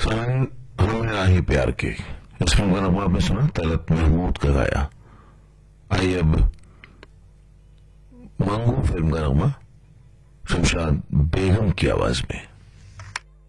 सामान हमें राही प्यार की इस फिल्म का नगमा आपने सुना, तलत महमूद का गाया। आइए अब मंगू फिल्म का नगमा शमशाद बेगम की आवाज में।